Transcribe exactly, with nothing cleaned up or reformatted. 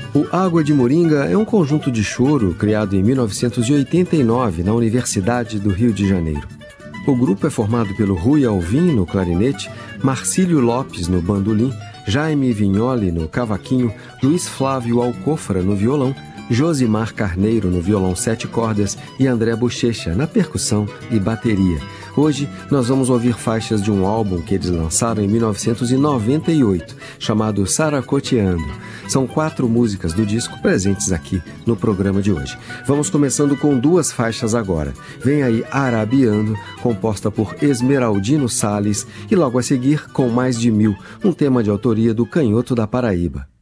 O Água de Moringa é um conjunto de choro criado em mil novecentos e oitenta e nove na Universidade do Rio de Janeiro. O grupo é formado pelo Rui Alvim no clarinete, Marcílio Lopes no bandolim, Jaime Vignoli no cavaquinho, Luiz Flávio Alcofra no violão, Josimar Carneiro no violão sete cordas e André Bochecha na percussão e bateria. Hoje nós vamos ouvir faixas de um álbum que eles lançaram em mil novecentos e noventa e oito, chamado Saracoteando. São quatro músicas do disco presentes aqui no programa de hoje. Vamos começando com duas faixas agora. Vem aí Arabiando, composta por Esmeraldino Salles, e logo a seguir Com Mais de Mil, um tema de autoria do Canhoto da Paraíba.